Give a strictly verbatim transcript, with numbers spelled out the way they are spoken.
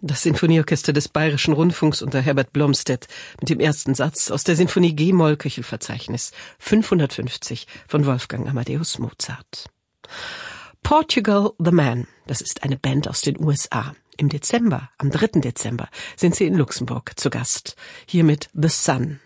Das Sinfonieorchester des Bayerischen Rundfunks unter Herbert Blomstedt mit dem ersten Satz aus der Sinfonie G-Moll Köchelverzeichnis fünfhundertfünfzig von Wolfgang Amadeus Mozart. Portugal the Man, das ist eine Band aus den U S A. Im Dezember, am dritten Dezember, sind sie in Luxemburg zu Gast. Hier mit The Sun.